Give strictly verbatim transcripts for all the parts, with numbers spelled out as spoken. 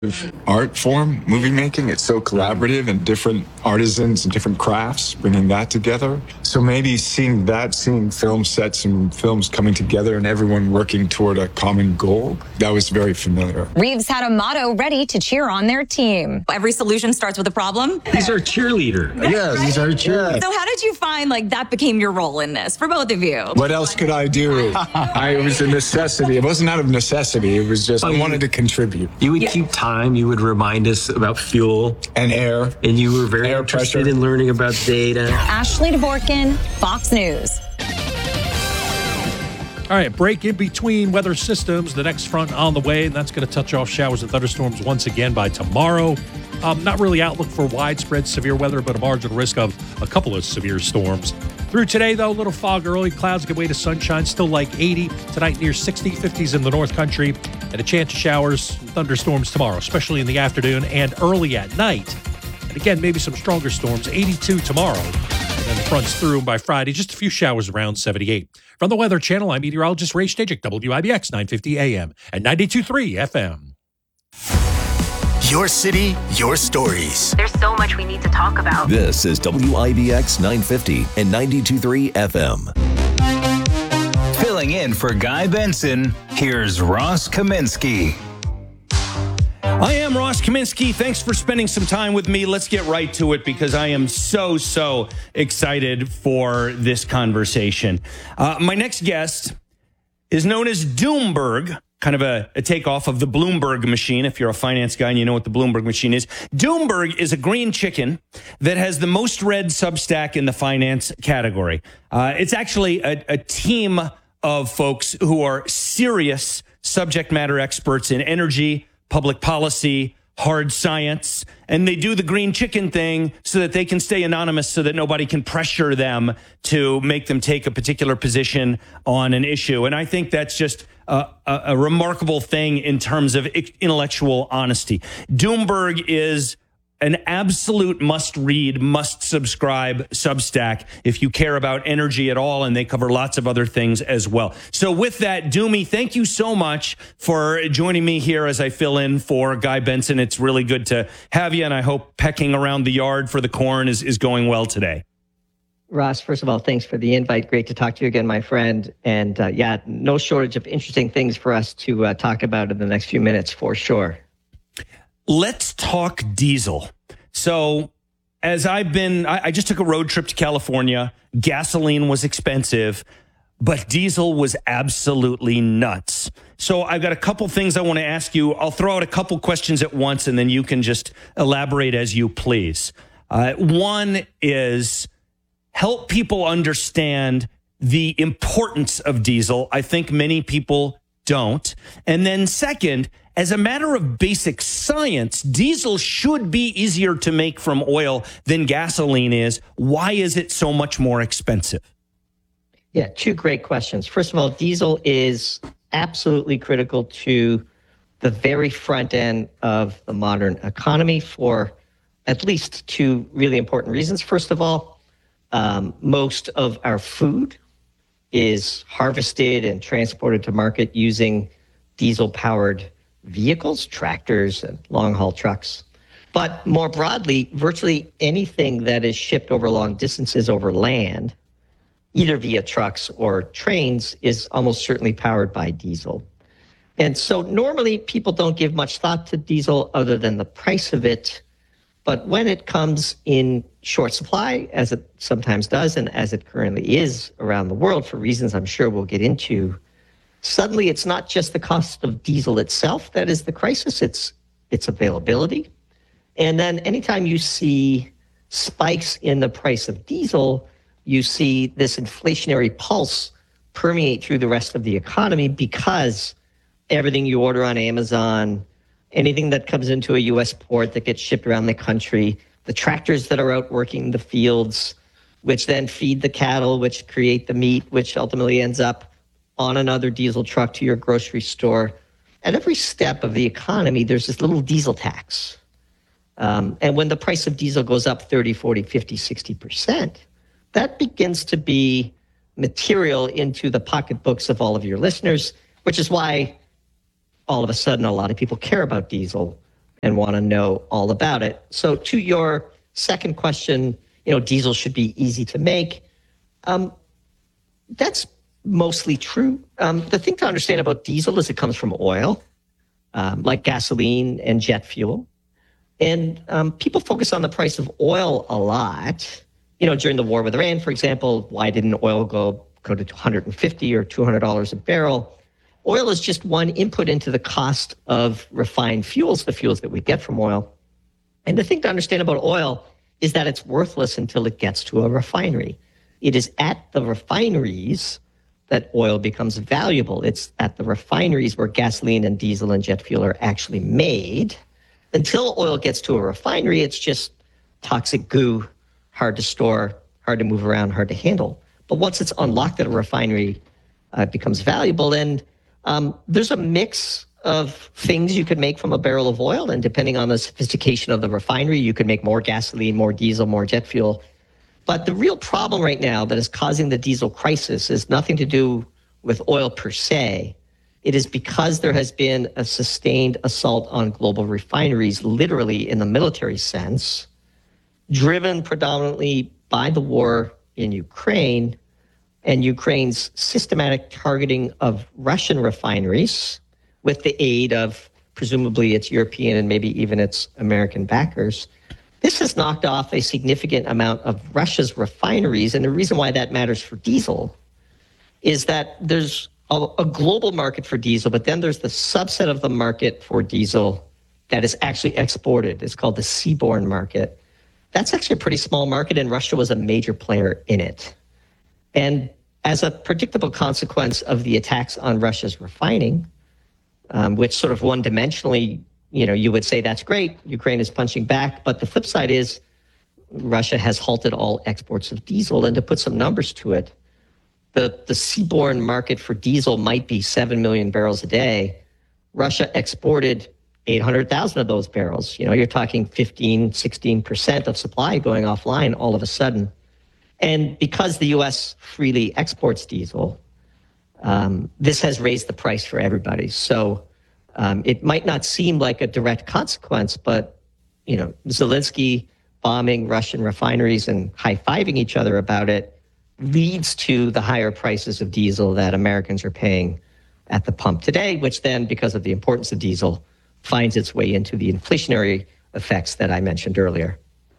art form, movie making. It's so collaborative and different artisans and different crafts, bringing that together. So maybe seeing that, seeing film sets and films coming together and everyone working toward a common goal, that was very familiar. Reeves had a motto ready to cheer on their team. Every solution starts with a problem. He's our cheerleader. Yes, he's our cheerleader. So how did you find like that became your role in this for both of you? What else could I do? I, it was a necessity. It wasn't out of necessity. It was just I wanted to contribute. You would yeah. keep time. You would remind us about fuel and air. And you were very air interested pressure. in learning about data. Ashley Dvorkin, Fox News. All right, break in between weather systems. The next front on the way, and that's going to touch off showers and thunderstorms once again by tomorrow. Um, not really outlook for widespread severe weather, but a marginal risk of a couple of severe storms. Through today, though, a little fog early. Clouds give way to sunshine, still like eighty. Tonight, near sixty, fifties in the North Country. And a chance of showers and thunderstorms tomorrow, especially in the afternoon and early at night. And again, maybe some stronger storms, eighty-two tomorrow. And then the front's through, and by Friday, just a few showers around seventy-eight. From the Weather Channel, I'm meteorologist Ray Stajic, W I B X nine fifty A M and ninety-two point three F M. Your city, your stories. There's so much we need to talk about. This is W I B X nine fifty and ninety-two point three F M. Filling in for Guy Benson, here's Ross Kaminsky. I am Ross Kaminsky. Thanks for spending some time with me. Let's get right to it because I am so, so excited for this conversation. Uh, my next guest is known as Doomberg, kind of a, a takeoff of the Bloomberg machine. If you're a finance guy and you know what the Bloomberg machine is. Doomberg is a green chicken that has the most read Substack in the finance category. Uh, it's actually a, a team of folks who are serious subject matter experts in energy, public policy, hard science, and they do the green chicken thing so that they can stay anonymous so that nobody can pressure them to make them take a particular position on an issue. And I think that's just a, a, a remarkable thing in terms of intellectual honesty. Doomberg is an absolute must-read, must-subscribe Substack if you care about energy at all, and they cover lots of other things as well. So with that, Doomy, thank you so much for joining me here as I fill in for Guy Benson. It's really good to have you, and I hope pecking around the yard for the corn is, is going well today. Ross, first of all, thanks for the invite. Great to talk to you again, my friend. And uh, yeah, no shortage of interesting things for us to uh, talk about in the next few minutes, for sure. Let's talk diesel. So as I've been, I, I just took a road trip to California. Gasoline was expensive, but diesel was absolutely nuts. So I've got a couple things I want to ask you. I'll throw out a couple questions at once, and then you can just elaborate as you please. Uh, one is help people understand the importance of diesel. I think many people don't. And then second, as a matter of basic science, diesel should be easier to make from oil than gasoline is. Why is it so much more expensive? Yeah, two great questions. First of all, diesel is absolutely critical to the very front end of the modern economy for at least two really important reasons. First of all, um, most of our food is harvested and transported to market using diesel-powered vehicles, tractors, and long-haul trucks. But more broadly, virtually anything that is shipped over long distances over land, either via trucks or trains, is almost certainly powered by diesel. And so normally people don't give much thought to diesel other than the price of it. But when it comes in short supply, as it sometimes does, and as it currently is around the world for reasons I'm sure we'll get into, suddenly it's not just the cost of diesel itself that is the crisis, it's its availability. And then anytime you see spikes in the price of diesel, you see this inflationary pulse permeate through the rest of the economy because everything you order on Amazon, anything that comes into a U S port that gets shipped around the country, the tractors that are out working the fields, which then feed the cattle, which create the meat, which ultimately ends up on another diesel truck to your grocery store. At every step of the economy, there's this little diesel tax. Um, and when the price of diesel goes up thirty, forty, fifty, sixty percent, that begins to be material into the pocketbooks of all of your listeners, which is why all of a sudden a lot of people care about diesel and want to know all about it. So to your second question, you know, diesel should be easy to make. Um, that's mostly true. Um, the thing to understand about diesel is it comes from oil, um, like gasoline and jet fuel. And um, people focus on the price of oil a lot. You know, during the war with Iran, for example, why didn't oil go, go to one hundred fifty or two hundred dollars a barrel? Oil is just one input into the cost of refined fuels, the fuels that we get from oil. And the thing to understand about oil is that it's worthless until it gets to a refinery. It is at the refineries that oil becomes valuable. It's at the refineries where gasoline and diesel and jet fuel are actually made. Until oil gets to a refinery, it's just toxic goo, hard to store, hard to move around, hard to handle. But once it's unlocked at a refinery, uh, it becomes valuable. And um, there's a mix of things you could make from a barrel of oil. And depending on the sophistication of the refinery, you could make more gasoline, more diesel, more jet fuel. But the real problem right now that is causing the diesel crisis is nothing to do with oil per se. It is because there has been a sustained assault on global refineries, literally in the military sense, driven predominantly by the war in Ukraine and Ukraine's systematic targeting of Russian refineries with the aid of presumably its European and maybe even its American backers. This has knocked off a significant amount of Russia's refineries. And the reason why that matters for diesel is that there's a, a global market for diesel, but then there's the subset of the market for diesel that is actually exported. It's called the seaborne market. That's actually a pretty small market, and Russia was a major player in it. And as a predictable consequence of the attacks on Russia's refining, um, which sort of one-dimensionally, you know, you would say that's great, Ukraine is punching back, but the flip side is Russia has halted all exports of diesel. And to put some numbers to it, the, the seaborne market for diesel might be seven million barrels a day. Russia exported eight hundred thousand of those barrels. You know, you're talking fifteen, sixteen percent of supply going offline all of a sudden. And because the U S freely exports diesel, um, this has raised the price for everybody. So um, it might not seem like a direct consequence, but, you know, Zelensky bombing Russian refineries and high-fiving each other about it leads to the higher prices of diesel that Americans are paying at the pump today, which then, because of the importance of diesel, finds its way into the inflationary effects that I mentioned earlier.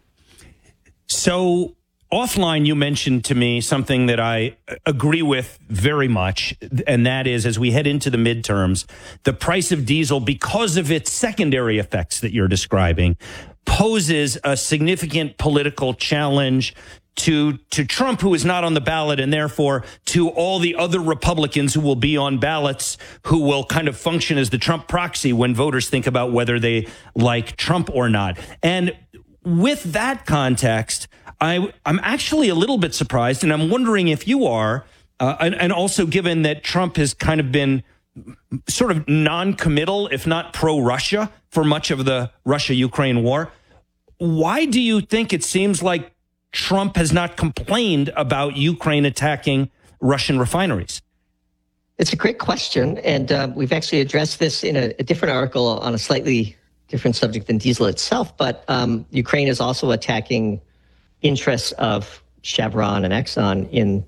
So offline, you mentioned to me something that I agree with very much, and that is, as we head into the midterms, the price of diesel, because of its secondary effects that you're describing, poses a significant political challenge to to Trump, who is not on the ballot, and therefore to all the other Republicans who will be on ballots, who will kind of function as the Trump proxy when voters think about whether they like Trump or not. And with that context, I, I'm actually a little bit surprised, and I'm wondering if you are, uh, and, and also given that Trump has kind of been sort of non-committal, if not pro-Russia, for much of the Russia-Ukraine war, why do you think it seems like Trump has not complained about Ukraine attacking Russian refineries? It's a great question, and uh, we've actually addressed this in a, a different article on a slightly different subject than diesel itself, but um, Ukraine is also attacking interests of Chevron and Exxon in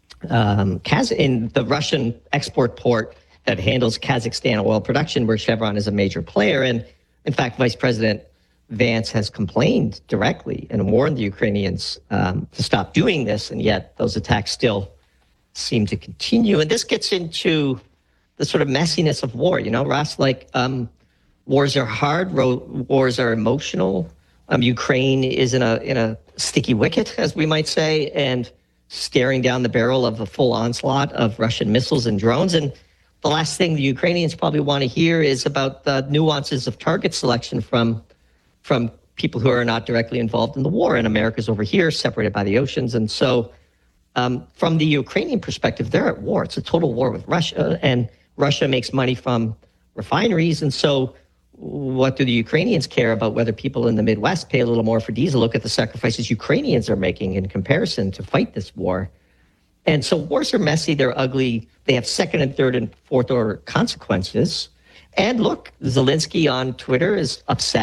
um, Kaz- in the Russian export port that handles Kazakhstan oil production, where Chevron is a major player. And in fact, Vice President Vance has complained directly and warned the Ukrainians um, to stop doing this, and yet those attacks still seem to continue. And this gets into the sort of messiness of war. You know, Ross, like um, wars are hard, ro- wars are emotional. Um, Ukraine is in a in a sticky wicket, as we might say, and staring down the barrel of a full onslaught of Russian missiles and drones. And the last thing the Ukrainians probably want to hear is about the nuances of target selection from from people who are not directly involved in the war. And America's over here, separated by the oceans. And so um, from the Ukrainian perspective, they're at war. It's a total war with Russia, and Russia makes money from refineries. And so what do the Ukrainians care about whether people in the Midwest pay a little more for diesel? Look at the sacrifices Ukrainians are making in comparison to fight this war. And so wars are messy, they're ugly, they have second and third and fourth order consequences. And look, Zelensky on Twitter is upset